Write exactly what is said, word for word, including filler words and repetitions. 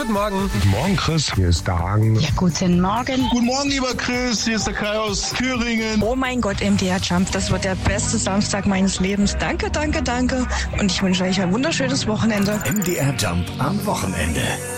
Guten Morgen. Guten Morgen, Chris. Hier ist der Hagen. Ja, guten Morgen. Guten Morgen, lieber Chris. Hier ist der Kai aus Thüringen. Oh mein Gott, M D R Jump, das wird der beste Samstag meines Lebens. Danke, danke, danke. Und ich wünsche euch ein wunderschönes Wochenende. M D R Jump am Wochenende.